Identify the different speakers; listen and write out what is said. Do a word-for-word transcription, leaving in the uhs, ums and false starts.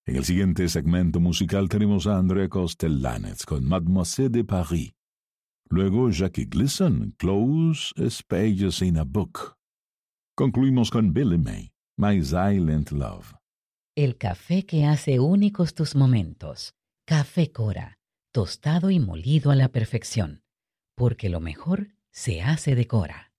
Speaker 1: En el siguiente segmento musical tenemos a Andrea Costellanez con Mademoiselle de Paris. Luego Jackie Gleason, Close as Pages in a Book. Concluimos con Billy May, My Silent Love.
Speaker 2: El café que hace únicos tus momentos. Café Cora, tostado y molido a la perfección. Porque lo mejor se hace de Cora.